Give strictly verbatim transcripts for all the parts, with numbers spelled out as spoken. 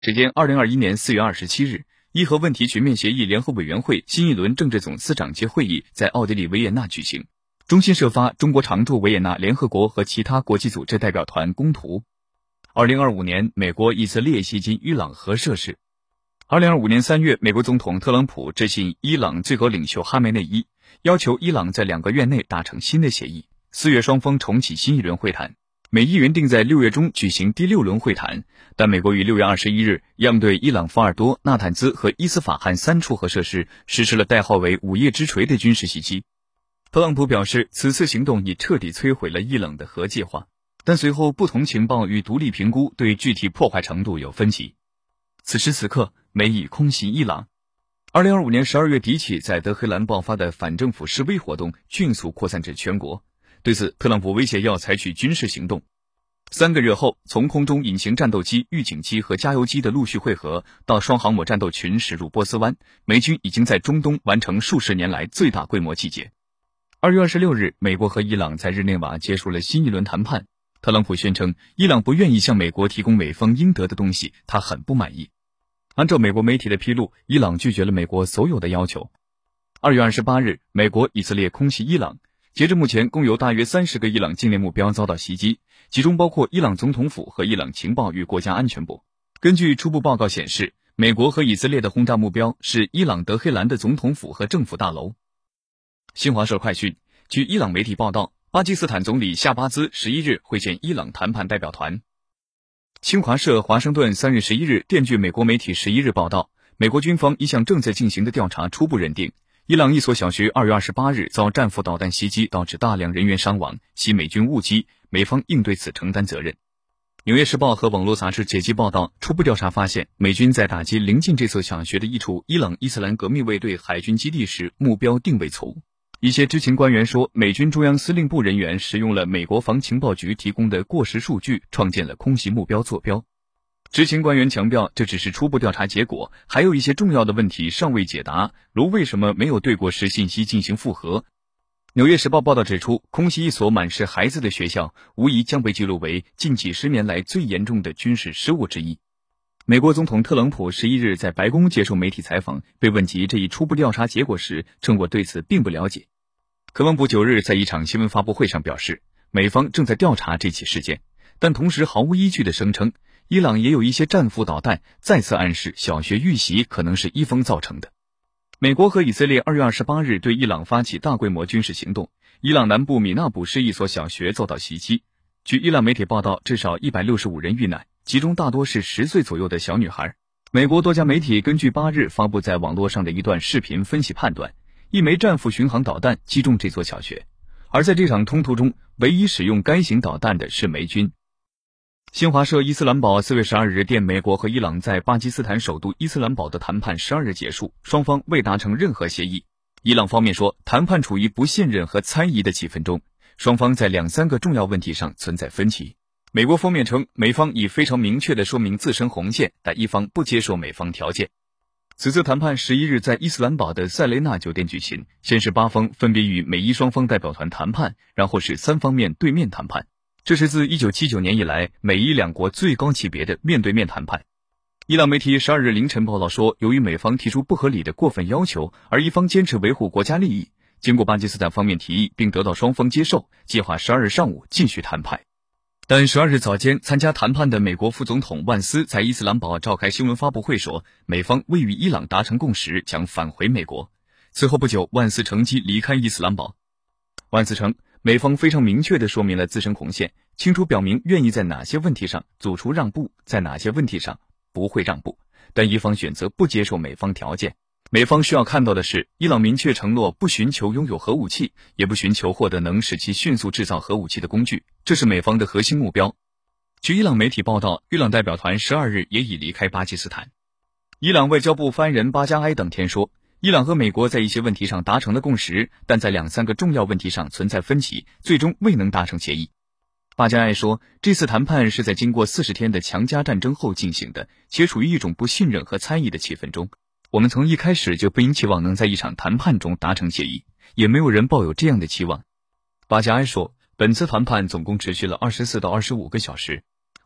只见二零二一年四月二十七日，伊核问题全面协议联合委员会新一轮政治总司长级会议在奥地利维也纳举行。中新社发，中国常驻维也纳联合国和其他国际组织代表团公图。二零二五年，美国以色列袭击伊朗核设施。二零二五年三月，美国总统特朗普致信伊朗最高领袖哈梅内伊，要求伊朗在两个月内达成新的协议。四月双方重启新一轮会谈。美伊原定在六月中举行第六轮会谈，但美国于六月二十一日样对伊朗法尔多、纳坦兹和伊斯法罕三处核设施实施了代号为午夜之锤的军事袭击。特朗普表示，此次行动已彻底摧毁了伊朗的核计划，但随后不同情报与独立评估对具体破坏程度有分歧。此时此刻，美以空袭伊朗。二零二五年十二月底起，在德黑兰爆发的反政府示威活动迅速扩散至全国。对此，特朗普威胁要采取军事行动。三个月后，从空中隐形战斗机、预警机和加油机的陆续汇合，到双航母战斗群驶入波斯湾，美军已经在中东完成数十年来最大规模集结。二月二十六日，美国和伊朗在日内瓦结束了新一轮谈判。特朗普宣称，伊朗不愿意向美国提供美方应得的东西，他很不满意。按照美国媒体的披露，伊朗拒绝了美国所有的要求。二月二十八日，美国、以色列空袭伊朗。截至目前，共有大约三十个伊朗境内目标遭到袭击，其中包括伊朗总统府和伊朗情报与国家安全部。根据初步报告显示，美国和以色列的轰炸目标是伊朗德黑兰的总统府和政府大楼。新华社快讯，据伊朗媒体报道，巴基斯坦总理夏巴兹十一日会见伊朗谈判代表团。新华社华盛顿三月十一日电据美国媒体十一日报道，美国军方一项正在进行的调查初步认定，伊朗一所小学二月二十八日遭战斧导弹袭击，导致大量人员伤亡，系美军误击，美方应对此承担责任。纽约时报和网络杂志解析报道，初步调查发现，美军在打击临近这所小学的一处伊朗伊斯兰革命卫队海军基地时，目标定位错误。一些知情官员说，美军中央司令部人员使用了美国防情报局提供的过时数据，创建了空袭目标坐标。知情官员强调，这只是初步调查结果，还有一些重要的问题尚未解答，如为什么没有对过时信息进行复核。纽约时报报道指出，空袭一所满是孩子的学校，无疑将被记录为近几十年来最严重的军事失误之一。美国总统特朗普十一日在白宫接受媒体采访，被问及这一初步调查结果时，称我对此并不了解。特朗普九日在一场新闻发布会上表示，美方正在调查这起事件，但同时毫无依据地声称，伊朗也有一些战斧导弹，再次暗示小学遇袭可能是伊方造成的。美国和以色列二月二十八日对伊朗发起大规模军事行动，伊朗南部米纳卜市一所小学遭到袭击。据伊朗媒体报道，至少一百六十五人遇难，其中大多是十岁左右的小女孩。美国多家媒体根据八日发布在网络上的一段视频分析判断，一枚战斧巡航导弹击中这座小学，而在这场冲突中，唯一使用该型导弹的是美军。新华社伊斯兰堡四月十二日电，美国和伊朗在巴基斯坦首都伊斯兰堡的谈判十二日结束，双方未达成任何协议。伊朗方面说，谈判处于不信任和猜疑的气氛中，双方在两三个重要问题上存在分歧。美国方面称，美方已非常明确地说明自身红线，但一方不接受美方条件。此次谈判十一日在伊斯兰堡的塞雷纳酒店举行，先是八方分别与美伊双方代表团谈判，然后是三方面对面谈判。这是自一九七九年以来美伊两国最高级别的面对面谈判。伊朗媒体十二日凌晨报道说，由于美方提出不合理的过分要求，而一方坚持维护国家利益，经过巴基斯坦方面提议并得到双方接受，计划十二日上午继续谈判。但十二日早间参加谈判的美国副总统万斯在伊斯兰堡召开新闻发布会说，美方未与伊朗达成共识，将返回美国。此后不久，万斯乘机离开伊斯兰堡。万斯称，美方非常明确地说明了自身红线，清楚表明愿意在哪些问题上做出让步，在哪些问题上不会让步，但伊方选择不接受美方条件。美方需要看到的是，伊朗明确承诺不寻求拥有核武器，也不寻求获得能使其迅速制造核武器的工具，这是美方的核心目标。据伊朗媒体报道，伊朗代表团十二日也已离开巴基斯坦。伊朗外交部发言人巴加埃当天说，伊朗和美国在一些问题上达成了共识，但在两三个重要问题上存在分歧，最终未能达成协议。巴加埃说，这次谈判是在经过四十天的强加战争后进行的，且处于一种不信任和猜疑的气氛中。我们从一开始就不应期望能在一场谈判中达成协议，也没有人抱有这样的期望。巴加埃说，本次谈判总共持续了二十四到二十五个小时，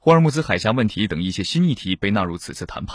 霍尔木兹海峡问题等一些新议题被纳入此次谈判。